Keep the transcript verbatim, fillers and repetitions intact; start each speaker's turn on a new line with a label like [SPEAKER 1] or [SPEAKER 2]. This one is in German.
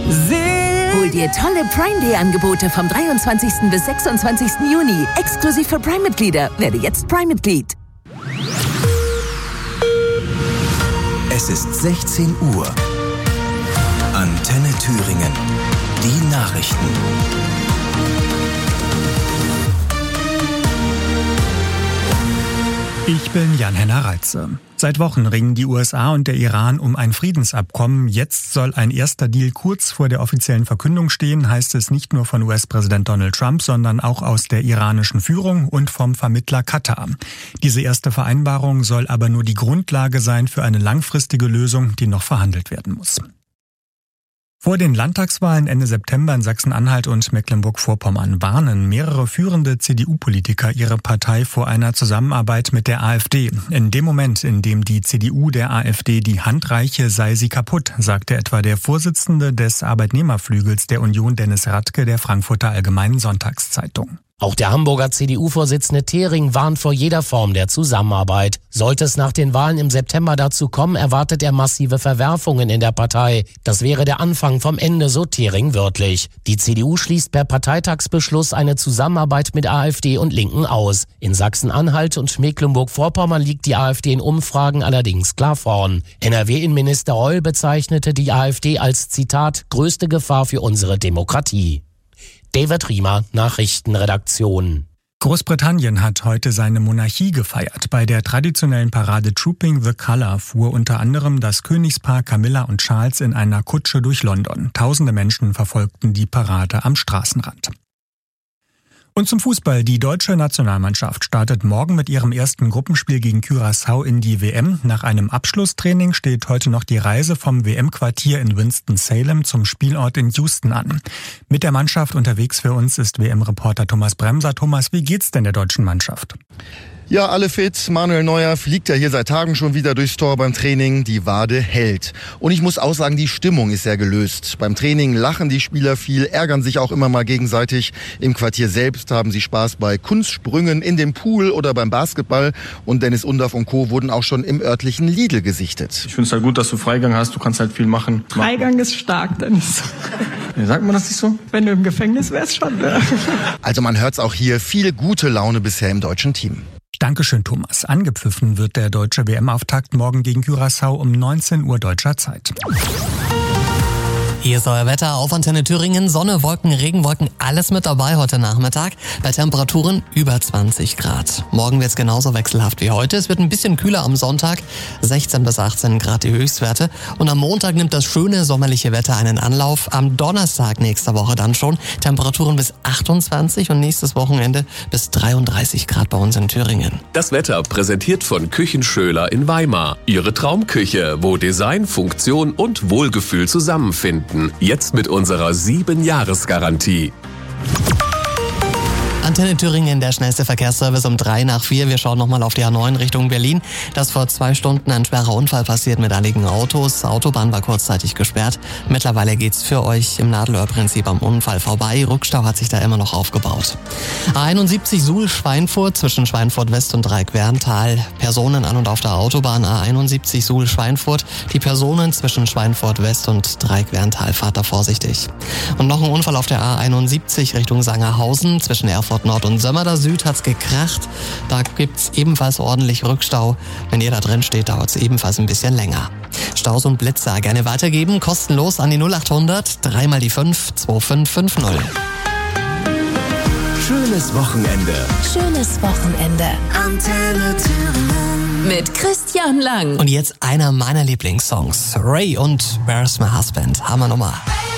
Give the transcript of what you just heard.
[SPEAKER 1] Hol dir tolle Prime Day Angebote vom dreiundzwanzigsten bis sechsundzwanzigsten Juni. Exklusiv für Prime-Mitglieder. Werde jetzt Prime-Mitglied.
[SPEAKER 2] Es ist sechzehn Uhr. Antenne Thüringen. Die Nachrichten.
[SPEAKER 3] Ich bin Jan-Henner Reitze. Seit Wochen ringen die U S A und der Iran um ein Friedensabkommen. Jetzt soll ein erster Deal kurz vor der offiziellen Verkündung stehen, heißt es nicht nur von U S-Präsident Donald Trump, sondern auch aus der iranischen Führung und vom Vermittler Katar. Diese erste Vereinbarung soll aber nur die Grundlage sein für eine langfristige Lösung, die noch verhandelt werden muss. Vor den Landtagswahlen Ende September in Sachsen-Anhalt und Mecklenburg-Vorpommern warnen mehrere führende C D U-Politiker ihre Partei vor einer Zusammenarbeit mit der AfD. In dem Moment, in dem die C D U der AfD die Hand reiche, sei sie kaputt, sagte etwa der Vorsitzende des Arbeitnehmerflügels der Union, Dennis Radke, der Frankfurter Allgemeinen Sonntagszeitung.
[SPEAKER 4] Auch der Hamburger C D U-Vorsitzende Thering warnt vor jeder Form der Zusammenarbeit. Sollte es nach den Wahlen im September dazu kommen, erwartet er massive Verwerfungen in der Partei. Das wäre der Anfang vom Ende, so Thering wörtlich. Die C D U schließt per Parteitagsbeschluss eine Zusammenarbeit mit AfD und Linken aus. In Sachsen-Anhalt und Mecklenburg-Vorpommern liegt die AfD in Umfragen allerdings klar vorn. N R W-Innenminister Reul bezeichnete die AfD als, Zitat, größte Gefahr für unsere Demokratie. David Riemer, Nachrichtenredaktion.
[SPEAKER 3] Großbritannien hat heute seine Monarchie gefeiert. Bei der traditionellen Parade Trooping the Colour fuhr unter anderem das Königspaar Camilla und Charles in einer Kutsche durch London. Tausende Menschen verfolgten die Parade am Straßenrand. Und zum Fußball. Die deutsche Nationalmannschaft startet morgen mit ihrem ersten Gruppenspiel gegen Curaçao in die W M. Nach einem Abschlusstraining steht heute noch die Reise vom W M-Quartier in Winston-Salem zum Spielort in Houston an. Mit der Mannschaft unterwegs für uns ist W M-Reporter Thomas Bremser. Thomas, wie geht's denn der deutschen Mannschaft?
[SPEAKER 5] Ja, alle fit. Manuel Neuer fliegt ja hier seit Tagen schon wieder durchs Tor beim Training. Die Wade hält. Und ich muss auch sagen, die Stimmung ist sehr gelöst. Beim Training lachen die Spieler viel, ärgern sich auch immer mal gegenseitig. Im Quartier selbst haben sie Spaß bei Kunstsprüngen in dem Pool oder beim Basketball. Und Dennis Undaff und Co. wurden auch schon im örtlichen Lidl gesichtet.
[SPEAKER 6] Ich finde es halt gut, dass du Freigang hast. Du kannst halt viel machen.
[SPEAKER 7] Freigang ist stark, Dennis.
[SPEAKER 6] Ja, sagt man das nicht so?
[SPEAKER 7] Wenn du im Gefängnis wärst, schon. Ne?
[SPEAKER 5] Also man hört's auch hier. Viel gute Laune bisher im deutschen Team.
[SPEAKER 3] Dankeschön, Thomas. Angepfiffen wird der deutsche W M-Auftakt morgen gegen Curaçao um neunzehn Uhr deutscher Zeit.
[SPEAKER 8] Hier ist euer Wetter auf Antenne Thüringen. Sonne, Wolken, Regenwolken, alles mit dabei heute Nachmittag. Bei Temperaturen über zwanzig Grad. Morgen wird es genauso wechselhaft wie heute. Es wird ein bisschen kühler am Sonntag. sechzehn bis achtzehn Grad die Höchstwerte. Und am Montag nimmt das schöne sommerliche Wetter einen Anlauf. Am Donnerstag nächster Woche dann schon. Temperaturen bis achtundzwanzig und nächstes Wochenende bis dreiunddreißig Grad bei uns in Thüringen.
[SPEAKER 9] Das Wetter präsentiert von Küchenschöler in Weimar. Ihre Traumküche, wo Design, Funktion und Wohlgefühl zusammenfinden. Jetzt mit unserer sieben Jahres Garantie.
[SPEAKER 8] Antenne Thüringen, der schnellste Verkehrsservice um drei nach vier. Wir schauen nochmal auf die A neun Richtung Berlin. Dass vor zwei Stunden ein schwerer Unfall passiert mit einigen Autos. Autobahn war kurzzeitig gesperrt. Mittlerweile geht's für euch im Nadelöhr-Prinzip am Unfall vorbei. Rückstau hat sich da immer noch aufgebaut. A einundsiebzig Suhl-Schweinfurt zwischen Schweinfurt West und Dreieck-Werntal. Personen an und auf der Autobahn A einundsiebzig Suhl-Schweinfurt. Die Personen zwischen Schweinfurt West und Dreieck-Werntal. Fahrt da vorsichtig. Und noch ein Unfall auf der A einundsiebzig Richtung Sangerhausen zwischen Erfurt Nord und Sömmerda Süd hat's gekracht. Da gibt's ebenfalls ordentlich Rückstau. Wenn ihr da drin steht, dauert's ebenfalls ein bisschen länger. Staus und Blitzer gerne weitergeben, kostenlos an die null achthundert, dreimal die fünf, zwei fünf fünf null.
[SPEAKER 2] Schönes Wochenende.
[SPEAKER 1] Schönes Wochenende. Antenne Thüringen. Mit Christian Lang.
[SPEAKER 8] Und jetzt einer meiner Lieblingssongs. Ray und Where's My Husband. Hammer Nummer.